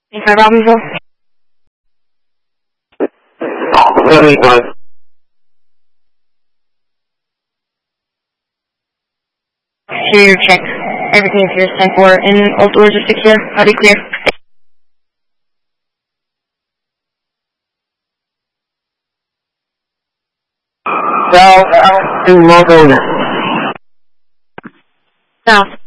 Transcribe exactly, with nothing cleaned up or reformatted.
twenty-five Robbinsville. twenty-five. Exterior check. Everything appears ten four, and all doors are secure. Body clear. South, two local. South.